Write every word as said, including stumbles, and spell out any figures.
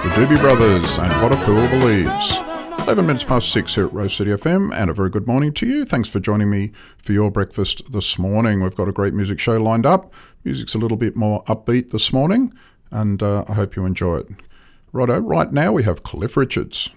Doobie Brothers and What a Fool Believes. eleven minutes past six here at Rose City F M, and a very good morning to you. Thanks for joining me for your breakfast this morning. We've got a great music show lined up. Music's a little bit more upbeat this morning, and uh, I hope you enjoy it. Righto, right now we have Cliff Richards.